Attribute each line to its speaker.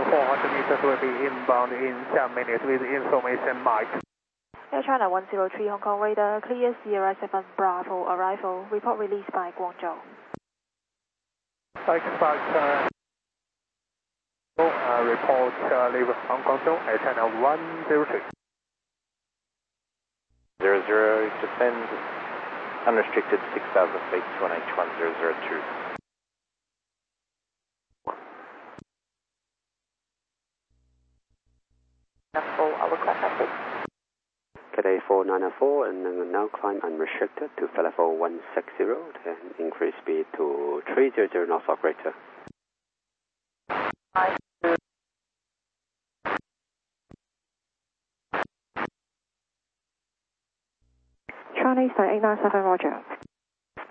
Speaker 1: 400 meters will be inbound in 10 minutes with information Mike.
Speaker 2: Air China 103 Hong Kong radar, clear Sierra 7 Bravo arrival, report released by Guangzhou.
Speaker 1: Expect report leave Hong Kong zone, Air China 103.
Speaker 3: 00, descend unrestricted 6,000 feet to an H1002.
Speaker 4: I'll request update.
Speaker 5: Cathay 4904 and now climb unrestricted to Falafel 160 and increase speed to 300 knots operator.
Speaker 2: Chinese 9897 Roger.